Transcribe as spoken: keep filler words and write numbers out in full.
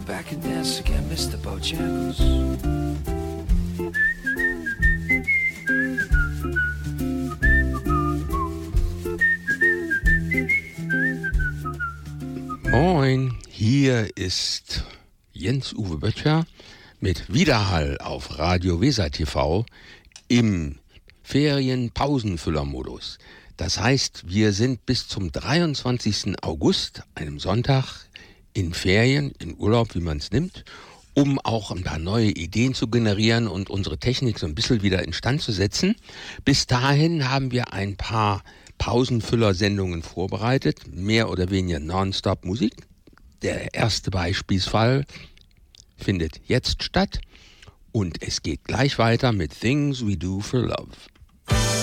back and dance again, Mister Bojangles. Moin, hier ist Jens-Uwe Böttcher mit Widerhall auf Radio Weser T V im Ferien-Pausenfüller-Modus. Das heißt, wir sind bis zum dreiundzwanzigsten August, einem Sonntag, in Ferien, in Urlaub, wie man es nimmt, um auch ein paar neue Ideen zu generieren und unsere Technik so ein bisschen wieder instand zu setzen. Bis dahin haben wir ein paar Pausenfüller-Sendungen vorbereitet, mehr oder weniger Nonstop-Musik. Der erste Beispielsfall findet jetzt statt und es geht gleich weiter mit Things We Do for Love.